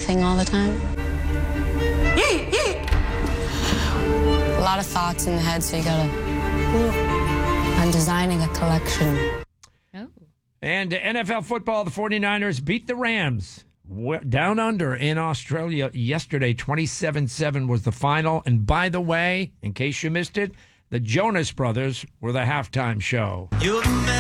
thing all the time. A lot of thoughts in the head, so you gotta... I'm designing a collection. Oh. And NFL football, the 49ers beat the Rams down under in Australia yesterday. 27-7 was the final. And by the way, in case you missed it, the Jonas Brothers were the halftime show.